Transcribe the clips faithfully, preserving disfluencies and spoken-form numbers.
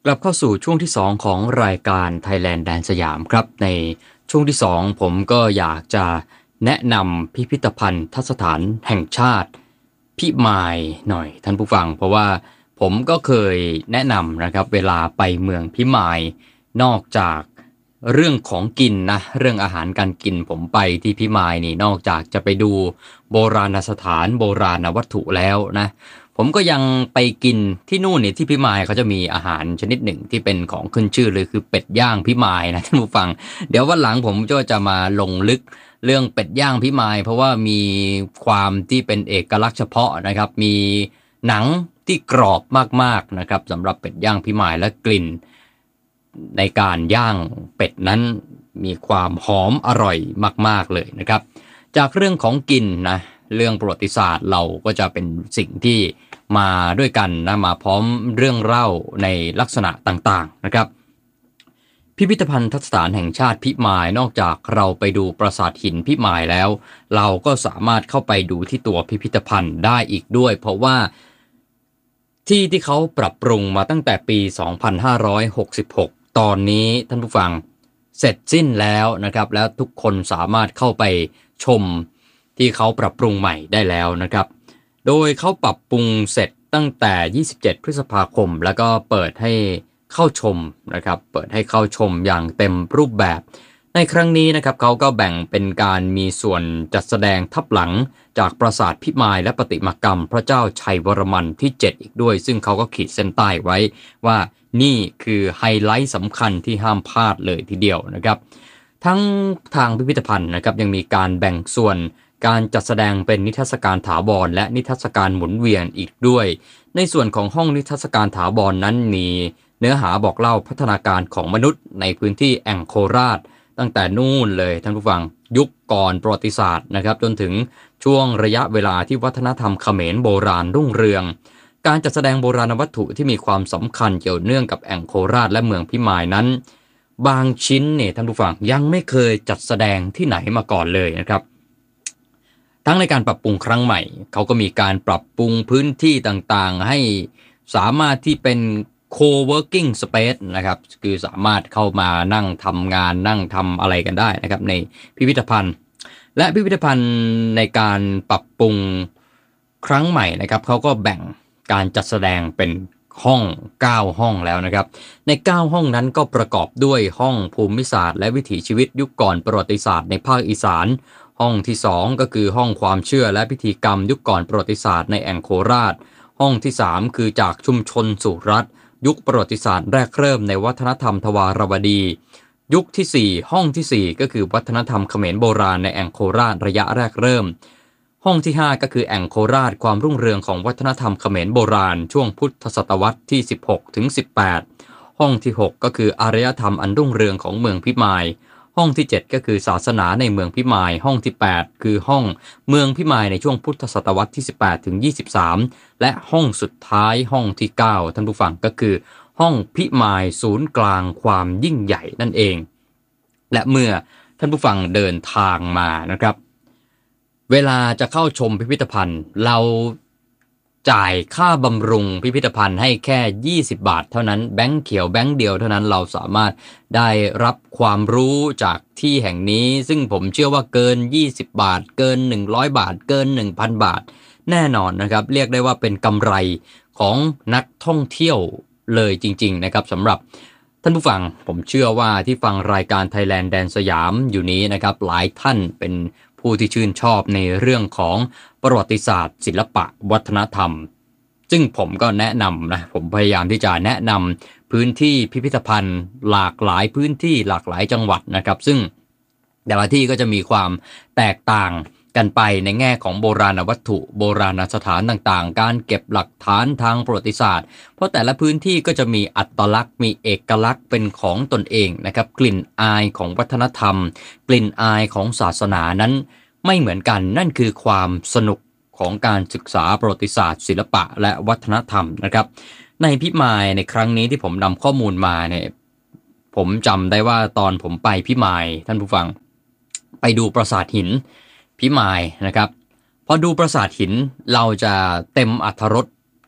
กลับเข้าสู่ช่วงที่สองของรายการ Thailand แดนสยามครับในช่วงที่สองผมก็อยากจะแนะนำพิพิธภัณฑ์สถานแห่งชาติพิมายหน่อยท่านผู้ฟังเพราะว่าผมก็เคยแนะนำนะครับเวลาไปเมืองพิมายนอกจากเรื่องของกินนะเรื่องอาหารการกินผมไปที่พิมายนี่นอกจากจะไปดูโบราณสถานโบราณวัตถุแล้วนะผมก็ยังไปกินที่นู่นเนี่ยที่พิมายเขาจะมีอาหารชนิดหนึ่งที่เป็นของขึ้นชื่อเลยคือเป็ดย่างพิมายนะท่านผู้ฟังเดี๋ยววันหลังผมก็จะมาลงลึกเรื่องเป็ดย่างพิมายเพราะว่ามีความที่เป็นเอกลักษณ์เฉพาะนะครับมีหนังที่กรอบมากๆนะครับสำหรับเป็ดย่างพิมายและกลิ่นในการย่างเป็ดนั้นมีความหอมอร่อยมากๆเลยนะครับจากเรื่องของกินนะเรื่องประวัติศาสตร์เราก็จะเป็นสิ่งที่มาด้วยกันนะมาพร้อมเรื่องเล่าในลักษณะต่างๆนะครับพิพิธภัณฑสถานแห่งชาติพิมายนอกจากเราไปดูปราสาทหินพิมายแล้วเราก็สามารถเข้าไปดูที่ตัวพิพิธภัณฑ์ได้อีกด้วยเพราะว่าที่ที่เขาปรับปรุงมาตั้งแต่ปีสองพันห้าร้อยหกสิบหกตอนนี้ท่านผู้ฟังเสร็จสิ้นแล้วนะครับแล้วทุกคนสามารถเข้าไปชมที่เขาปรับปรุงใหม่ได้แล้วนะครับโดยเขาปรับปรุงเสร็จตั้งแต่ยี่สิบเจ็ดพฤษภาคมแล้วก็เปิดให้เข้าชมนะครับเปิดให้เข้าชมอย่างเต็มรูปแบบในครั้งนี้นะครับเขาก็แบ่งเป็นการมีส่วนจัดแสดงทับหลังจากปราสาทพิมายและประติมากรรมพระเจ้าชัยวรมันที่เจ็ดอีกด้วยซึ่งเขาก็ขีดเส้นใต้ไว้ว่านี่คือไฮไลท์สำคัญที่ห้ามพลาดเลยทีเดียวนะครับทั้งทางพิพิธภัณฑ์นะครับยังมีการแบ่งส่วนการจัดแสดงเป็นนิทรรศการถาวรและนิทรรศการหมุนเวียนอีกด้วยในส่วนของห้องนิทรรศการถาวรนั้นมีเนื้อหาบอกเล่าพัฒนาการของมนุษย์ในพื้นที่แอ่งโคราชตั้งแต่นู่นเลยท่านผู้ฟังยุคก่อนประวัติศาสตร์นะครับจนถึงช่วงระยะเวลาที่วัฒนธรรมเขมรโบราณรุ่งเรืองการจัดแสดงโบราณวัตถุที่มีความสำคัญเกี่ยวเนื่องกับแอ่งโคราชและเมืองพิมายนั้นบางชิ้นเนี่ยท่านผู้ฟังยังไม่เคยจัดแสดงที่ไหนมาก่อนเลยนะครับทั้งในการปรับปรุงครั้งใหม่เขาก็มีการปรับปรุงพื้นที่ต่างๆให้สามารถที่เป็น co-working space นะครับคือสามารถเข้ามานั่งทำงานนั่งทำอะไรกันได้นะครับในพิพิธภัณฑ์และพิพิธภัณฑ์ในการปรับปรุงครั้งใหม่นะครับเขาก็แบ่งการจัดแสดงเป็นห้องเก้าห้องแล้วนะครับในเก้าห้องนั้นก็ประกอบด้วยห้องภูมิศาสตร์และวิถีชีวิตยุคก่อนประวัติศาสตร์ในภาคอีสานห้องที่สองก็คือห้องความเชื่อและพิธีกรรมยุคก่อนประวัติศาสตร์ในแอ่งโคราชห้องที่สามคือจากชุมชนสู่รัฐยุคประวัติศาสตร์แรกเริ่มในวัฒนธรรมทวารวดียุคที่สี่ห้องที่สี่ก็คือวัฒนธรรมเขมรโบราณในแอ่งโคราชระยะแรกเริ่มห้องที่ห้าก็คือแอ่งโคราชความรุ่งเรืองของวัฒนธรรมเขมรโบราณช่วงพุทธศตวรรษที่สิบหกถึงสิบแปดห้องที่หกก็คืออารยธรรมอันรุ่งเรืองของเมืองพิมายห้องที่เจ็ดก็คือศาสนาในเมืองพิมายห้องที่แปดคือห้องเมืองพิมายในช่วงพุทธศตวรรษที่สิบแปดถึงยี่สิบสามและห้องสุดท้ายห้องที่เก้าท่านผู้ฟังก็คือห้องพิมายศูนย์กลางความยิ่งใหญ่นั่นเองและเมื่อท่านผู้ฟังเดินทางมานะครับเวลาจะเข้าชมพิพิธภัณฑ์เราจ่ายค่าบำรุงพิพิธภัณฑ์ให้แค่ยี่สิบบาทเท่านั้นแบงค์เขียวแบงค์เดียวเท่านั้นเราสามารถได้รับความรู้จากที่แห่งนี้ซึ่งผมเชื่อว่าเกินยี่สิบบาทเกินหนึ่งร้อยบาทเกิน หนึ่งพัน บาทแน่นอนนะครับเรียกได้ว่าเป็นกำไรของนักท่องเที่ยวเลยจริงๆนะครับสำหรับท่านผู้ฟังผมเชื่อว่าที่ฟังรายการ Thailand แดนสยามอยู่นี้นะครับหลายท่านเป็นผู้ที่ชื่นชอบในเรื่องของประวัติศาสตร์ศิลปะวัฒนธรรมซึ่งผมก็แนะนำนะผมพยายามที่จะแนะนำพื้นที่พิพิธภัณฑ์หลากหลายพื้นที่หลากหลายจังหวัดนะครับซึ่งแต่ละที่ก็จะมีความแตกต่างกันไปในแง่ของโบราณวัตถุโบราณสถานต่างๆการเก็บหลักฐานทางประวัติศาสตร์เพราะแต่ละพื้นที่ก็จะมีอัตลักษณ์มีเอกลักษณ์เป็นของตนเองนะครับกลิ่นอายของวัฒนธรรมกลิ่นอายของศาสนานั้นไม่เหมือนกันนั่นคือความสนุกของการศึกษาประวัติศาสตร์ศิลปะและวัฒนธรรมนะครับในพิมายในครั้งนี้ที่ผมนำข้อมูลมาเนี่ยผมจำได้ว่าตอนผมไปพิมายท่านผู้ฟังไปดูปราสาทหินพิมายนะครับพอดูปราสาทหินเราจะเต็มอรรถรส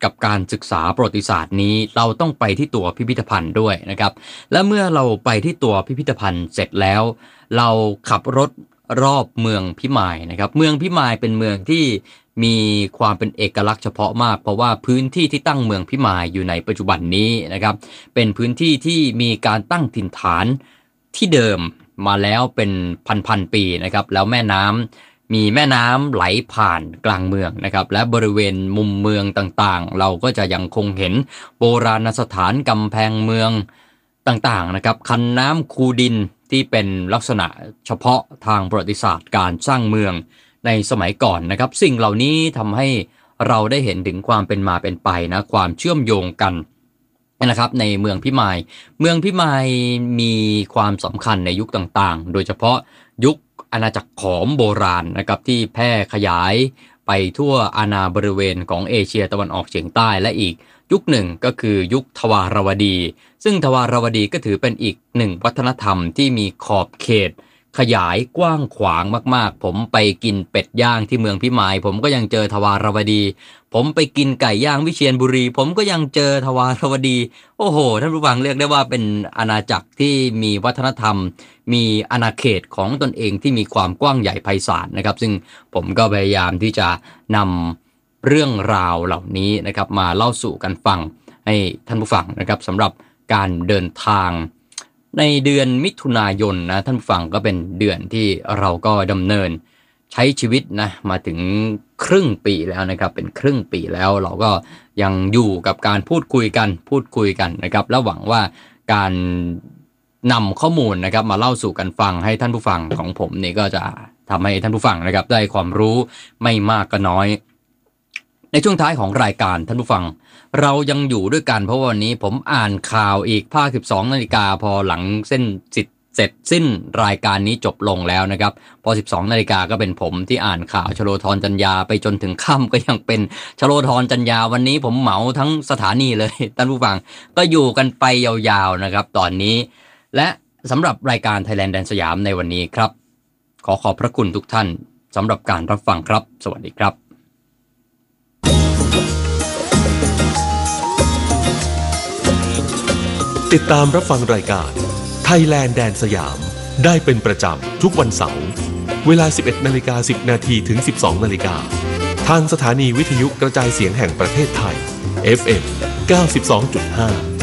กับการศึกษาประวัติศาสตร์นี้เราต้องไปที่ตัวพิพิธภัณฑ์ด้วยนะครับและเมื่อเราไปที่ตัวพิพิธภัณฑ์เสร็จแล้วเราขับรถรอบเมืองพิมายนะครับเมืองพิมายเป็นเมืองที่มีความเป็นเอกลักษณ์เฉพาะมากเพราะว่าพื้นที่ที่ตั้งเมืองพิมายอยู่ในปัจจุบันนี้นะครับเป็นพื้นที่ที่มีการตั้งถิ่นฐานที่เดิมมาแล้วเป็นพันๆปีนะครับแล้วแม่น้ำมีแม่น้ำไหลผ่านกลางเมืองนะครับและบริเวณมุมเมืองต่างๆเราก็จะยังคงเห็นโบราณสถานกำแพงเมืองต่างๆนะครับคันน้ำคูดินที่เป็นลักษณะเฉพาะทางประวัติศาสตร์การสร้างเมืองในสมัยก่อนนะครับสิ่งเหล่านี้ทำให้เราได้เห็นถึงความเป็นมาเป็นไปนะความเชื่อมโยงกันนะครับในเมืองพิมายเมืองพิมายมีความสำคัญในยุคต่างๆโดยเฉพาะยุคอาณาจักรขอมโบราณนะครับที่แพร่ขยายไปทั่วอาณาบริเวณของเอเชียตะวันออกเฉียงใต้และอีกยุคหนึ่งก็คือยุคทวารวดีซึ่งทวารวดีก็ถือเป็นอีกหนึ่งวัฒนธรรมที่มีขอบเขตขยายกว้างขวางมากๆผมไปกินเป็ดย่างที่เมืองพิมายผมก็ยังเจอทวารวดีผมไปกินไก่ย่างวิเชียรบุรีผมก็ยังเจอทวารวดีโอ้โหท่านผู้ฟังเรียกได้ว่าเป็นอาณาจักรที่มีวัฒนธรรมมีอาณาเขตของตนเองที่มีความกว้างใหญ่ไพศาลนะครับซึ่งผมก็พยายามที่จะนำเรื่องราวเหล่านี้นะครับมาเล่าสู่กันฟังให้ท่านผู้ฟังนะครับสำหรับการเดินทางในเดือนมิถุนายนนะท่านผู้ฟังก็เป็นเดือนที่เราก็ดำเนินใช้ชีวิตนะมาถึงครึ่งปีแล้วนะครับเป็นครึ่งปีแล้วเราก็ยังอยู่กับการพูดคุยกันพูดคุยกันนะครับและหวังว่าการนำข้อมูลนะครับมาเล่าสู่กันฟังให้ท่านผู้ฟังของผมนี่ก็จะทำให้ท่านผู้ฟังนะครับได้ความรู้ไม่มากก็น้อยในช่วงท้ายของรายการท่านผู้ฟังเรายังอยู่ด้วยกันเพราะวันนี้ผมอ่านข่าวอีกภาคสิบสองนาฬิกาพอหลังเส้นสิทธิ์เสร็จสิ้นรายการนี้จบลงแล้วนะครับพอสิบสองนาฬิกาก็เป็นผมที่อ่านข่าวชโลธรจัญญาไปจนถึงค่ำก็ยังเป็นชโลธรจัญญาวันนี้ผมเหมาทั้งสถานีเลยท่านผู้ฟังก็อยู่กันไปยาวๆนะครับตอนนี้และสำหรับรายการ Thailand แดนสยามในวันนี้ครับขอขอบพระคุณทุกท่านสำหรับการรับฟังครับสวัสดีครับติดตามรับฟังรายการ Thailand แดนสยามได้เป็นประจำทุกวันเสาร์เวลา สิบเอ็ดนาฬิกาสิบนาที ถึง สิบสองนาฬิกาทางสถานีวิทยุกระจายเสียงแห่งประเทศไทย เอฟ เอ็ม เก้าสิบสองจุดห้า